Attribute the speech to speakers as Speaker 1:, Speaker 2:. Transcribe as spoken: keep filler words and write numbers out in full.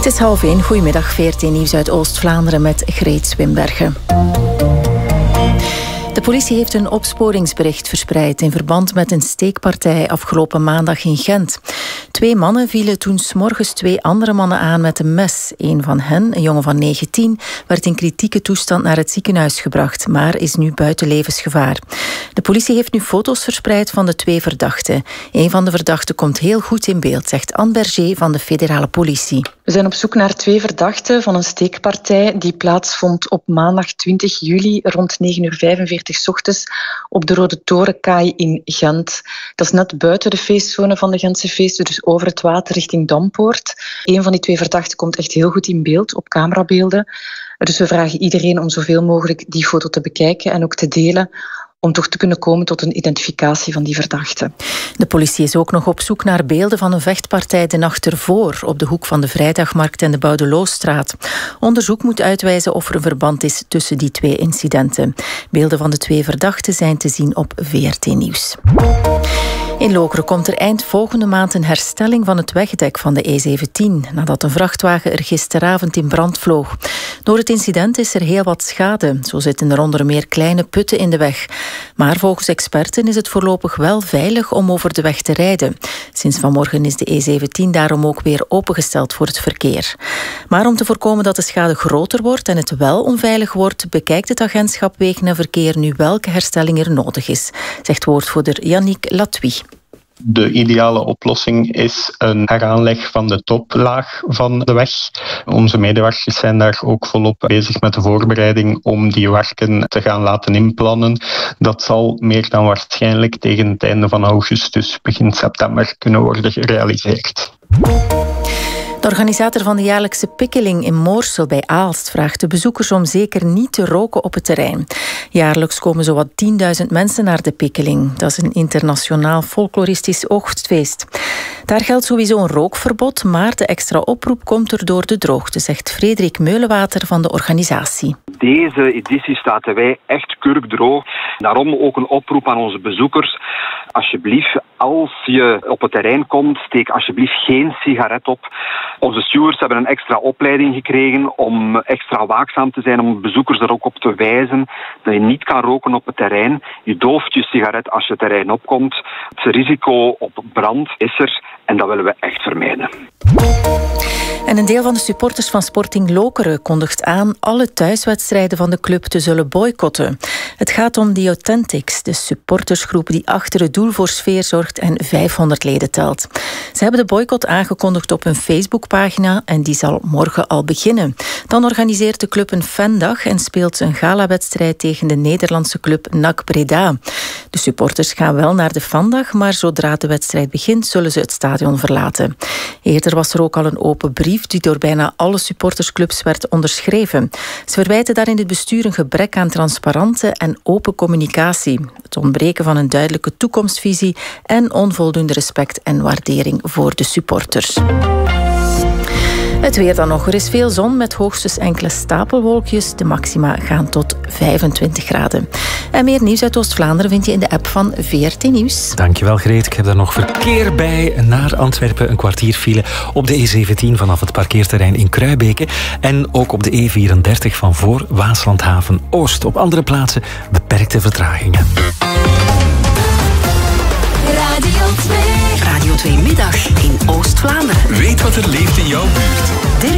Speaker 1: Het is half één. Goedemiddag, V R T Nieuws uit Oost-Vlaanderen met Greet Swinbergen. De politie heeft een opsporingsbericht verspreid in verband met een steekpartij afgelopen maandag in Gent. Twee mannen vielen toen 's morgens twee andere mannen aan met een mes. Een van hen, een jongen van negentien, werd in kritieke toestand naar het ziekenhuis gebracht, maar is nu buiten levensgevaar. De politie heeft nu foto's verspreid van de twee verdachten. Een van de verdachten komt heel goed in beeld, zegt Anne Berger van de federale politie.
Speaker 2: We zijn op zoek naar twee verdachten van een steekpartij die plaatsvond op maandag twintig juli rond negen uur vijfenveertig 's ochtends op de Rode Torenkaai in Gent. Dat is net buiten de feestzone van de Gentse feesten, dus over het water richting Dampoort. Een van die twee verdachten komt echt heel goed in beeld op camerabeelden. Dus we vragen iedereen om zoveel mogelijk die foto te bekijken en ook te delen, om toch te kunnen komen tot een identificatie van die verdachten.
Speaker 1: De politie is ook nog op zoek naar beelden van een vechtpartij de nacht ervoor op de hoek van de Vrijdagmarkt en de Boudeloosstraat. Onderzoek moet uitwijzen of er een verband is tussen die twee incidenten. Beelden van de twee verdachten zijn te zien op V R T Nieuws. In Lokeren komt er eind volgende maand een herstelling van het wegdek van de E zeventien, nadat een vrachtwagen er gisteravond in brand vloog. Door het incident is er heel wat schade. Zo zitten er onder meer kleine putten in de weg. Maar volgens experten is het voorlopig wel veilig om over de weg te rijden. Sinds vanmorgen is de E zeventien daarom ook weer opengesteld voor het verkeer. Maar om te voorkomen dat de schade groter wordt en het wel onveilig wordt, bekijkt het agentschap Wegen en Verkeer nu welke herstelling er nodig is, zegt woordvoerder Yannick Latouis.
Speaker 3: De ideale oplossing is een heraanleg van de toplaag van de weg. Onze medewerkers zijn daar ook volop bezig met de voorbereiding om die werken te gaan laten inplannen. Dat zal meer dan waarschijnlijk tegen het einde van augustus, begin september kunnen worden gerealiseerd.
Speaker 1: De organisator van de jaarlijkse Pikkeling in Moorsel bij Aalst vraagt de bezoekers om zeker niet te roken op het terrein. Jaarlijks komen zowat tienduizend mensen naar de Pikkeling. Dat is een internationaal folkloristisch oogstfeest. Daar geldt sowieso een rookverbod, maar de extra oproep komt er door de droogte, zegt Frederik Meulenwater van de organisatie.
Speaker 4: Deze editie staat wij echt kurkdroog. Daarom ook een oproep aan onze bezoekers. Alsjeblieft, als je op het terrein komt, steek alsjeblieft geen sigaret op. Onze stewards hebben een extra opleiding gekregen om extra waakzaam te zijn, om bezoekers er ook op te wijzen dat je niet kan roken op het terrein. Je dooft je sigaret als je het terrein opkomt. Het risico op brand is er en dat willen we echt vermijden.
Speaker 1: En een deel van de supporters van Sporting Lokeren kondigt aan alle thuiswedstrijden van de club te zullen boycotten. Het gaat om The Authentics, de supportersgroep die achter het doel voor sfeer zorgt en vijfhonderd leden telt. Ze hebben de boycott aangekondigd op hun Facebookpagina en die zal morgen al beginnen. Dan organiseert de club een fandag en speelt ze een galawedstrijd tegen de Nederlandse club N A C Breda. De supporters gaan wel naar de fandag, maar zodra de wedstrijd begint zullen ze het stadion verlaten. Eerder was er ook al een open brief die door bijna alle supportersclubs werd onderschreven. Ze verwijten daarin het bestuur een gebrek aan transparante en open communicatie, het ontbreken van een duidelijke toekomstvisie en onvoldoende respect en waardering voor de supporters. Het weer dan nog. Er is veel zon met hoogstens enkele stapelwolkjes. De maxima gaan tot vijfentwintig graden. En meer nieuws uit Oost-Vlaanderen vind je in de app van V R T Nieuws.
Speaker 5: Dankjewel, Greet. Ik heb daar nog verkeer bij naar Antwerpen. Een kwartier file op de E zeventien vanaf het parkeerterrein in Kruibeke. En ook op de E vierendertig van voor Waaslandhaven Oost. Op andere plaatsen beperkte vertragingen.
Speaker 6: Radio twee. Radio twee Middag in Oost-Vlaanderen.
Speaker 7: Weet wat er leeft in jouw buurt.